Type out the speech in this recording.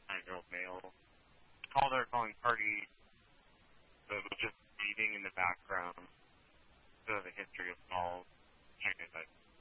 9-year-old male. Caller calling party, but just beating in the background. So the history of Saul.